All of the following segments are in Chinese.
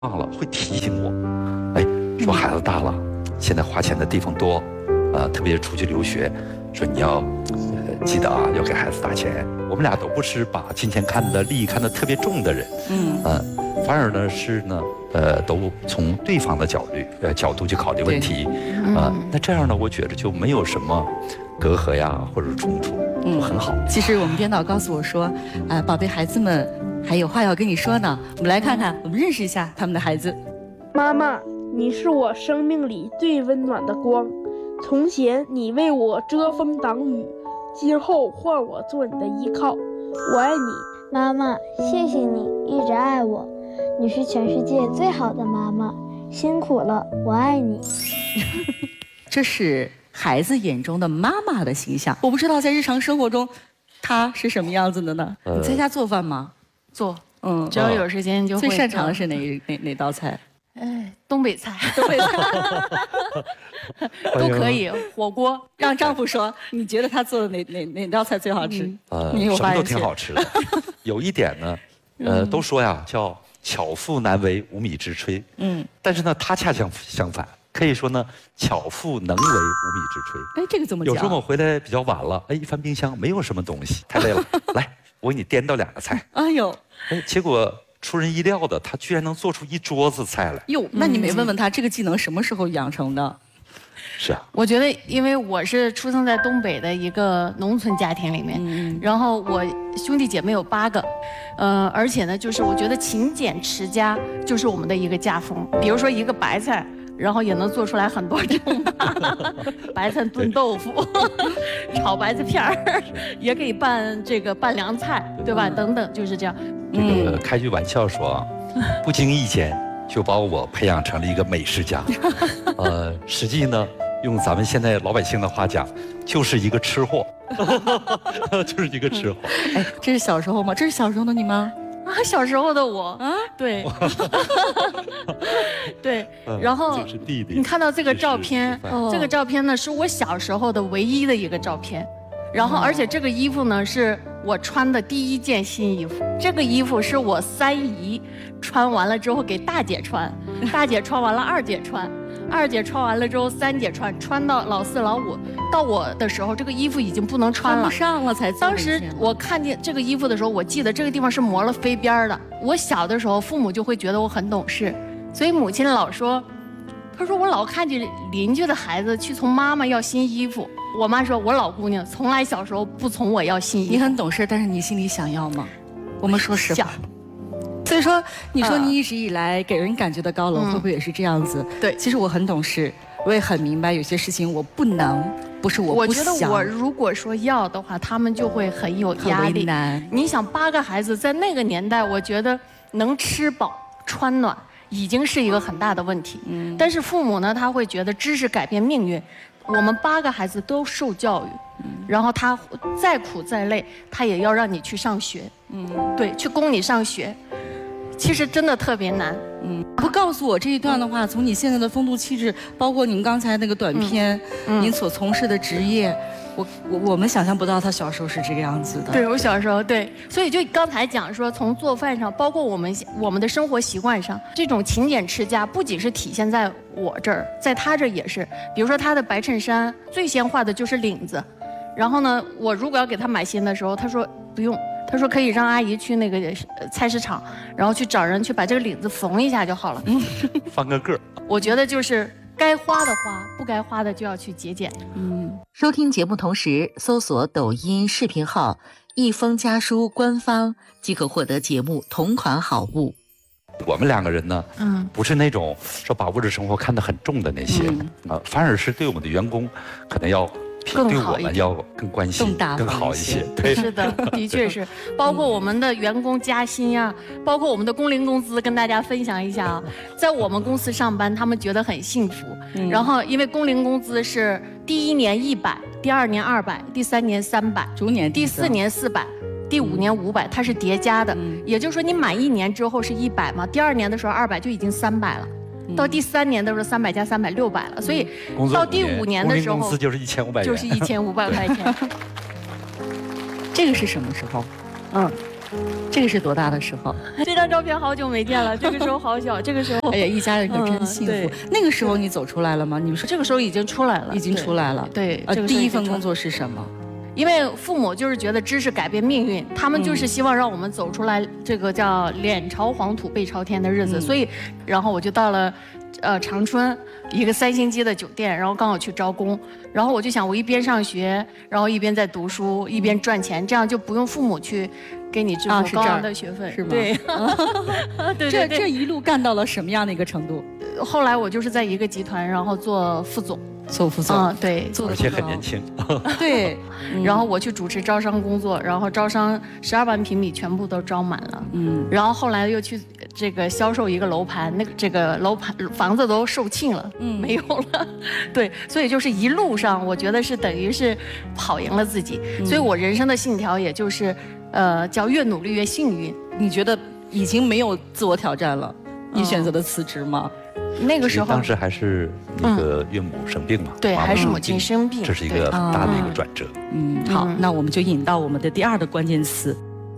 忘了会提醒我，哎，说孩子大了，现在花钱的地方多，特别是出去留学，说你要记得啊，要给孩子打钱。我们俩都不是把金钱利益看得特别重的人，反而呢是呢，都从对方的角度去考虑问题，那这样呢，我觉得就没有什么隔阂呀或者冲突，很好。 其实我们编导告诉我说，宝贝孩子们还有话要跟你说呢。我们来看看，我们认识一下他们的孩子。 妈妈，你是我生命里最温暖的光。从前你为我遮风挡雨，今后换我做你的依靠。我爱你， 妈妈，谢谢你一直爱我，你是全世界最好的妈妈，辛苦了，我爱你。 这是孩子眼中的妈妈的形象。我不知道在日常生活中，她是什么样子的呢？你在家做饭吗？ 做，只要有时间就会。 最擅长的是哪道菜？ 东北菜， 东北菜都可以。火锅， 让丈夫说，你觉得他做的哪道菜最好吃？ 什么都挺好吃的。有一点呢，都说呀，叫巧妇难为无米之炊。但是呢，他恰相反，可以说呢，巧妇能为无米之炊。 这个怎么讲？ 有时候我回来比较晚了，一翻冰箱没有什么东西，太累了，来，我给你颠倒2个菜。结果出人意料的，他居然能做出一桌子菜来。 哟，那你没问问他这个技能什么时候养成的？ 是啊， 我觉得因为我是出生在东北的一个农村家庭里面，然后我兄弟姐妹有8个，而且呢，就是我觉得勤俭持家就是我们的一个家风。比如说一个白菜，然后也能做出来很多种白菜炖豆腐，炒白菜片儿，也可以拌凉菜，对吧？等等，就是这样。 开句玩笑说啊，不经意间就把我培养成了一个美食家。实际呢，用咱们现在老百姓的话讲，就是一个吃货，就是一个吃货。 这是小时候吗？这是小时候的你吗？ 小时候的我对，对，然后你看到这个照片，这个照片呢是我小时候的唯一的一个照片，然后而且这个衣服呢是我穿的第1件新衣服，这个衣服是我3姨穿完了之后给大姐穿，大姐穿完了2姐穿。2姐穿完了之后，3姐穿到老4、老5，到我的时候，这个衣服已经不能穿了， 穿不上了才。 当时我看见这个衣服的时候，我记得这个地方是磨了飞边的。我小的时候，父母就会觉得我很懂事，所以母亲老说，她说我老看见邻居的孩子去从妈妈要新衣服，我妈说我老姑娘从来小时候不从我要新衣服。 你很懂事，但是你心里想要吗？我们说实话。所以说，你说你一直以来给人感觉的高冷，会不会也是这样子？ 对， 其实我很懂事，我也很明白有些事情我不能，不是我不想。 我觉得我如果说要的话，他们就会很有压力。你想8个孩子在那个年代，我觉得能吃饱穿暖已经是一个很大的问题。但是父母呢，他会觉得知识改变命运，我们8个孩子都受教育，然后他再苦再累，他也要让你去上学。对，去供你上学。其实真的特别难。 不告诉我这一段的话，从你现在的风度气质，包括您刚才那个短片，您所从事的职业，我们想象不到他小时候是这个样子的。 对，我小时候对，所以就刚才讲说，从做饭上，包括我们的生活习惯上，这种勤俭持家，不仅是体现在我这儿，在他这儿也是。比如说他的白衬衫，最先画的就是领子，然后呢，我如果要给他买新的时候，他说不用。他说可以让阿姨去那个菜市场，然后去找人去把这个领子缝一下就好了。 翻个个。 我觉得就是该花的花，不该花的就要去节俭。 收听节目同时搜索抖音视频号“一封家书”官方，即可获得节目同款好物。 我们2个人呢，不是那种说把物质生活看得很重的那些，反而是对我们的员工可能要。对我们要更关心、更好一些。对， 是的，的确是。包括我们的员工加薪呀，包括我们的工龄工资，跟大家分享一下啊。在我们公司上班，他们觉得很幸福。然后，因为工龄工资是第1年100，第2年200，第3年300， 逐年第4年400。第5年500，它是叠加的，也就是说你满1年之后是100嘛，第2年的时候200就已经300了。到第3年的时候，300加300 600了，所以到第5年的时候， 工资就是1500元， 就是1500块钱。 这个是什么时候？ 这个是多大的时候？ 这张照片好久没见了，这个时候好小，这个时候， 哎呀，一家人可真幸福。那个时候你走出来了吗？你说这个时候已经出来了， 已经出来了。 对， 第一份工作是什么？ 因为父母就是觉得知识改变命运，他们就是希望让我们走出来这个叫脸朝黄土背朝天的日子，所以，然后我就到了，长春一个3星级的酒店，然后刚好去招工，然后我就想我一边上学，然后一边在读书，一边赚钱，这样就不用父母去给你支付高昂的学费， 是吗？ 对，对， 这一路干到了什么样的一个程度？ 后来我就是在一个集团，然后做副总。 做副总， 对， 而且很年轻， 对， 然后我去主持招商工作，然后招商12万平米全部都招满了，然后后来又去这个销售一个楼盘，这个楼盘房子都售罄了，没有了，对，所以就是一路上我觉得是等于是跑赢了自己，所以我人生的信条也就是，叫越努力越幸运。 你觉得已经没有自我挑战了，你选择的辞职吗？ 那个时候， 当时还是那个岳母生病嘛， 对，还是母亲生病， 这是一个很大的一个转折。 好，那我们就引到我们的第2的关键词。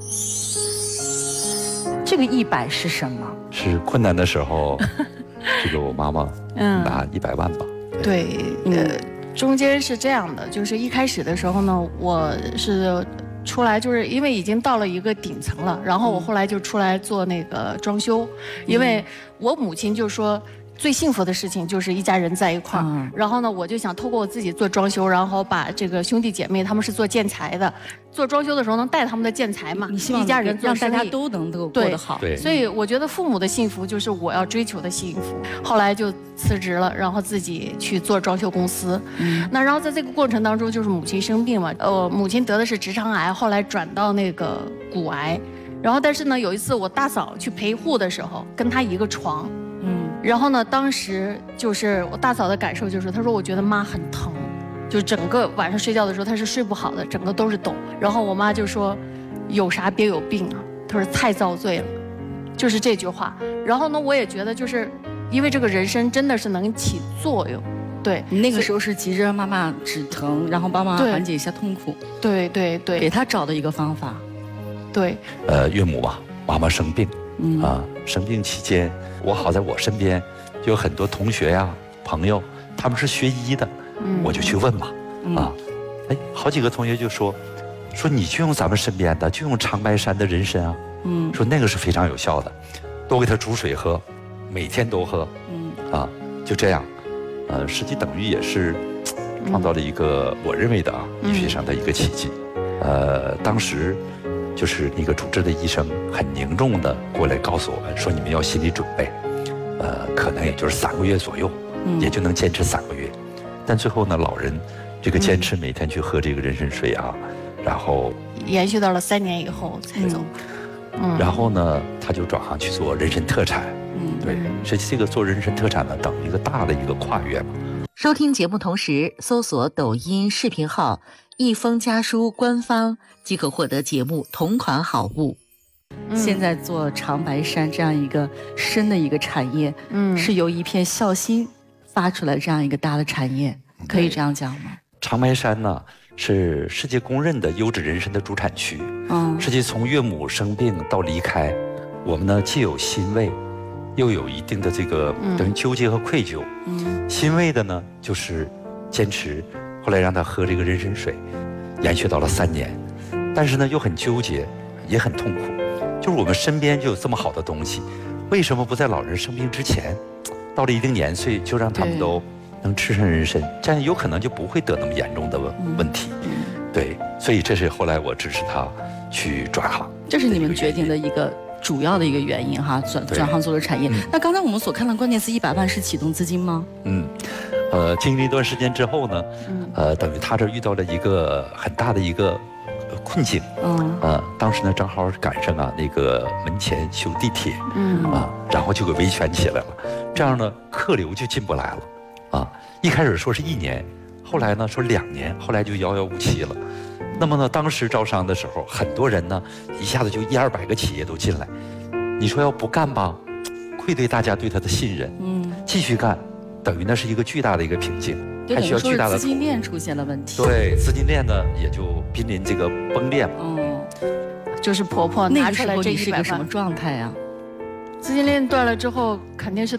这个100是什么？ 是困难的时候，这个我妈妈拿100万吧。 对，中间是这样的，就是一开始的时候呢，我是出来就是因为已经到了一个顶层了，然后我后来就出来做那个装修，因为我母亲就说最幸福的事情就是一家人在一块儿，然后呢，我就想透过我自己做装修，然后把这个兄弟姐妹他们是做建材的，做装修的时候能带他们的建材嘛， 你希望一家人让大家都能够过得好， 对， 所以我觉得父母的幸福就是我要追求的幸福。后来就辞职了，然后自己去做装修公司。那然后在这个过程当中，就是母亲生病嘛，母亲得的是直肠癌，后来转到那个骨癌，然后但是呢，有一次我大嫂去陪护的时候，跟她一个床。然后呢，当时就是我大嫂的感受就是，她说我觉得妈很疼，就整个晚上睡觉的时候她是睡不好的，整个都是抖。然后我妈就说，有啥别有病啊，她说太遭罪了，就是这句话。然后呢，我也觉得就是因为这个人参真的是能起作用，对。 你那个时候是急着让妈妈止疼，然后帮妈妈缓解一下痛苦， 对， 给她找的一个方法。 对， 岳母嘛，妈妈生病，生病期间，我好在我身边就有很多同学呀、朋友，他们是学医的，我就去问嘛，好几个同学就说你就用咱们身边的，就用长白山的人参啊，说那个是非常有效的，多给他煮水喝，每天都喝，就这样，实际等于也是创造了一个我认为的医学上的一个奇迹，当时。就是那个主治的医生很凝重的过来告诉我们说，你们要心理准备，可能也就是3个月左右，也就能坚持3个月。但最后呢，老人这个坚持每天去喝这个人参水啊，然后延续到了3年以后才走。 然后呢，他就转行去做人参特产。对，所以这个做人参特产呢，等于一个大的一个跨越嘛。 收听节目同时搜索抖音视频号一封家书官方，即可获得节目同款好物。 现在做长白山这样一个深的一个产业，是由一片孝心发出来这样一个大的产业，可以这样讲吗？ 长白山呢是世界公认的优质人参的主产区。实际从岳母生病到离开，我们呢既有欣慰，又有一定的这个等于纠结和愧疚。欣慰的呢就是坚持，后来让他喝这个人参水，延续到了3年，但是呢又很纠结，也很痛苦。就是我们身边就有这么好的东西，为什么不在老人生病之前，到了一定年岁就让他们都能吃上人参，这样有可能就不会得那么严重的问题。对，所以这是后来我支持他去转行， 这是你们决定的一个主要的一个原因哈，转行做了产业。那刚才我们所看的关键词100万是启动资金吗？ 经历一段时间之后呢，等于他这遇到了一个很大的一个困境。当时呢正好赶上那个门前修地铁，然后就给维权起来了，这样呢客流就进不来了，一开始说是1年，后来呢说2年，后来就遥遥无期了。那么呢，当时招商的时候，很多人呢一下子就100-200个企业都进来，你说要不干吧，愧对大家对他的信任，继续干，等于那是一个巨大的一个瓶颈，还需要巨大的资金链出现了问题。 对，资金链呢也就濒临这个崩裂嘛。 就是婆婆拿出来这100万。 那个时候你是个什么状态啊？ 资金链断了之后，肯定是